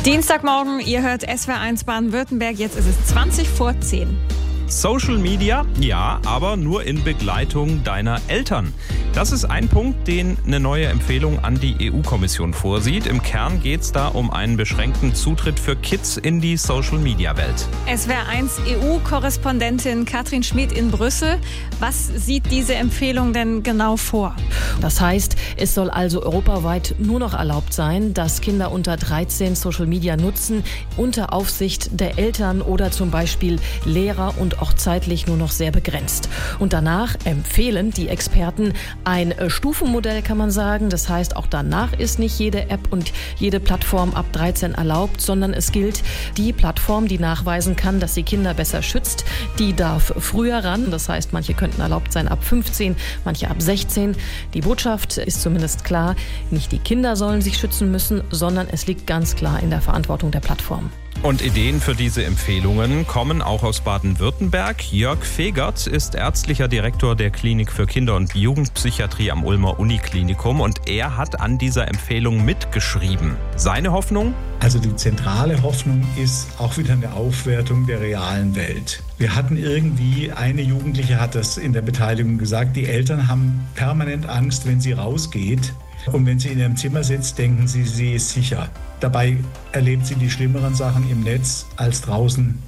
Dienstagmorgen, ihr hört SWR1 Baden-Württemberg, jetzt ist es 20 vor 10. Social Media, ja, aber nur in Begleitung deiner Eltern. Das ist ein Punkt, den eine neue Empfehlung an die EU-Kommission vorsieht. Im Kern geht es da um einen beschränkten Zutritt für Kids in die Social-Media-Welt. SWR1 EU-Korrespondentin Katrin Schmid in Brüssel. Was sieht diese Empfehlung denn genau vor? Das heißt, es soll also europaweit nur noch erlaubt sein, dass Kinder unter 13 Social Media nutzen, unter Aufsicht der Eltern oder zum Beispiel Lehrer und auch zeitlich nur noch sehr begrenzt. Und danach empfehlen die Experten ein Stufenmodell, kann man sagen. Das heißt, auch danach ist nicht jede App und jede Plattform ab 13 erlaubt, sondern es gilt die Plattform, die nachweisen kann, dass sie Kinder besser schützt, die darf früher ran. Das heißt, manche könnten erlaubt sein ab 15, manche ab 16. Die Botschaft ist zumindest klar, nicht die Kinder sollen sich schützen müssen, sondern es liegt ganz klar in der Verantwortung der Plattform. Und Ideen für diese Empfehlungen kommen auch aus Baden-Württemberg. Jörg Fegert ist ärztlicher Direktor der Klinik für Kinder- und Jugendpsychiatrie am Ulmer Uniklinikum und er hat an dieser Empfehlung mitgeschrieben. Seine Hoffnung? Also die zentrale Hoffnung ist auch wieder eine Aufwertung der realen Welt. Wir hatten irgendwie, eine Jugendliche hat das in der Beteiligung gesagt, die Eltern haben permanent Angst, wenn sie rausgeht. Und wenn sie in ihrem Zimmer sitzt, denken sie, sie ist sicher. Dabei erlebt sie die schlimmeren Sachen im Netz als draußen